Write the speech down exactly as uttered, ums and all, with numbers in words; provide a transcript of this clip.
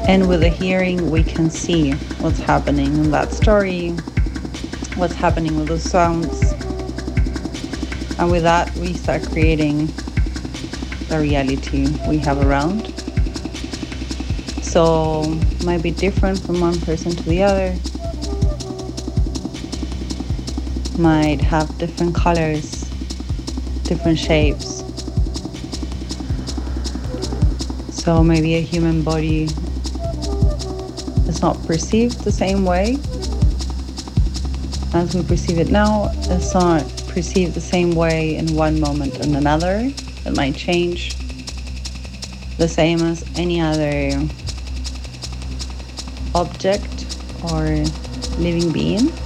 And with the hearing, we can see what's happening in that story, what's happening with those sounds. And with that, we start creating the reality we have around. So it might be different from one person to the other. Might have different colors, different shapes. So maybe a human body is not perceived the same way as we perceive it now. It's not perceived the same way in one moment and another. It might change, the same as any other object or living being.